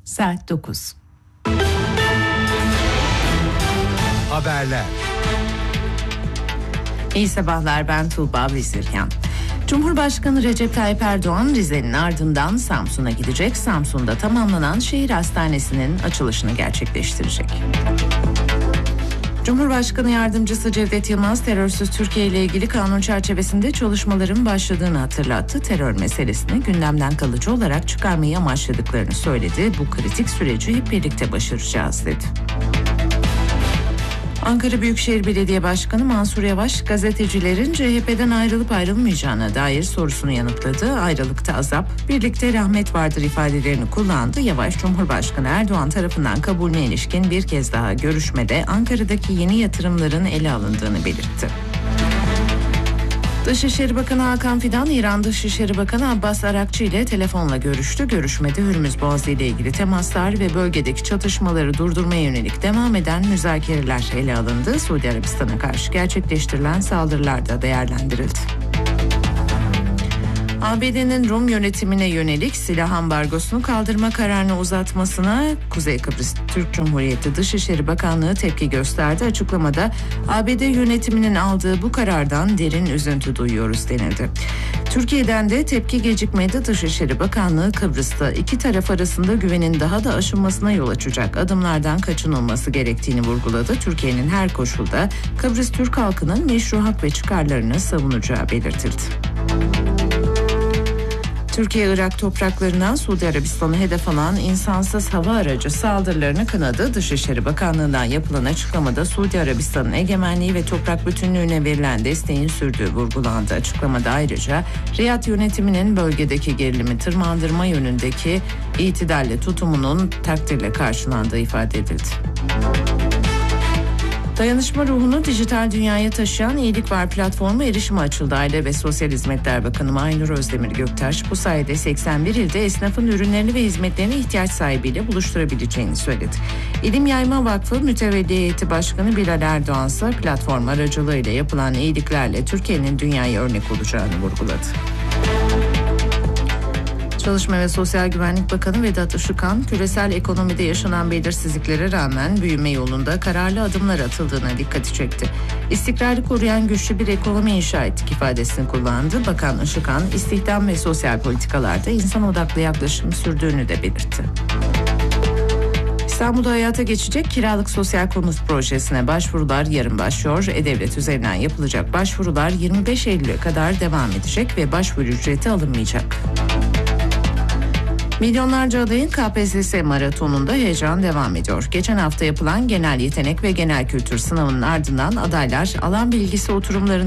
Saat 9. Haberler. İyi sabahlar, ben Tuğba Vezirkan. Cumhurbaşkanı Recep Tayyip Erdoğan Rize'nin ardından Samsun'a gidecek. Samsun'da tamamlanan şehir hastanesinin açılışını gerçekleştirecek. Cumhurbaşkanı Yardımcısı Cevdet Yılmaz, terörsüz Türkiye ile ilgili kanun çerçevesinde çalışmaların başladığını hatırlattı. Terör meselesini gündemden kalıcı olarak çıkarmayı amaçladıklarını söyledi. Bu kritik süreci hep birlikte başaracağız dedi. Ankara Büyükşehir Belediye Başkanı Mansur Yavaş, gazetecilerin CHP'den ayrılıp ayrılmayacağına dair sorusunu yanıtladı. Ayrılıkta azap, birlikte rahmet vardır ifadelerini kullandı. Yavaş, Cumhurbaşkanı Erdoğan tarafından kabulüne ilişkin bir kez daha görüşmede Ankara'daki yeni yatırımların ele alındığını belirtti. Dışişleri Bakanı Hakan Fidan, İran Dışişleri Bakanı Abbas Arakçı ile telefonla görüştü. Görüşmede Hürmüz Boğazı ile ilgili temaslar ve bölgedeki çatışmaları durdurmaya yönelik devam eden müzakereler ele alındı. Suudi Arabistan'a karşı gerçekleştirilen saldırılar da değerlendirildi. ABD'nin Rum yönetimine yönelik silah ambargosunu kaldırma kararını uzatmasına Kuzey Kıbrıs Türk Cumhuriyeti Dışişleri Bakanlığı tepki gösterdi. Açıklamada ABD yönetiminin aldığı bu karardan derin üzüntü duyuyoruz denildi. Türkiye'den de tepki gecikmedi. Dışişleri Bakanlığı Kıbrıs'ta iki taraf arasında güvenin daha da aşınmasına yol açacak adımlardan kaçınılması gerektiğini vurguladı. Türkiye'nin her koşulda Kıbrıs Türk halkının meşru hak ve çıkarlarını savunacağı belirtildi. Türkiye-Irak topraklarından Suudi Arabistan'ı hedef alan insansız hava aracı saldırılarını kınadı. Dışişleri Bakanlığı'ndan yapılan açıklamada Suudi Arabistan'ın egemenliği ve toprak bütünlüğüne verilen desteğin sürdüğü vurgulandı. Açıklamada ayrıca Riyad yönetiminin bölgedeki gerilimi tırmandırma yönündeki itidalle tutumunun takdirle karşılandığı ifade edildi. Dayanışma ruhunu dijital dünyaya taşıyan İyilik Var platformu erişime açıldı. Aile ve Sosyal Hizmetler Bakanı Maynur Özdemir Göktaş bu sayede 81 ilde esnafın ürünlerini ve hizmetlerini ihtiyaç sahibiyle buluşturabileceğini söyledi. İlim Yayma Vakfı Mütevelli Heyeti Başkanı Bilal Erdoğan ise platform aracılığıyla yapılan iyiliklerle Türkiye'nin dünyaya örnek olacağını vurguladı. Çalışma ve Sosyal Güvenlik Bakanı Vedat Işıkhan, küresel ekonomide yaşanan belirsizliklere rağmen büyüme yolunda kararlı adımlar atıldığına dikkati çekti. İstikrarı koruyan güçlü bir ekonomi inşa ettik ifadesini kullandı. Bakan Işıkhan, istihdam ve sosyal politikalarda insan odaklı yaklaşım sürdüğünü de belirtti. İstanbul'da hayata geçecek kiralık sosyal konut projesine başvurular yarın başlıyor. E-Devlet üzerinden yapılacak başvurular 25 Eylül'e kadar devam edecek ve başvuru ücreti alınmayacak. Milyonlarca adayın KPSS maratonunda heyecan devam ediyor. Geçen hafta yapılan genel yetenek ve genel kültür sınavının ardından adaylar alan bilgisi oturumlarını